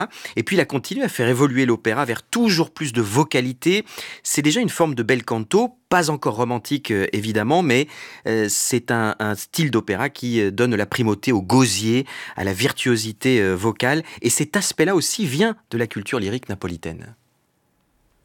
Et puis il a continué à faire évoluer l'opéra vers toujours plus de vocalité. C'est déjà une forme de bel canto, pas encore romantique évidemment, mais c'est un style d'opéra qui donne la primauté au gosier, à la virtuosité vocale. Et cet aspect-là aussi vient de la culture lyrique napolitaine.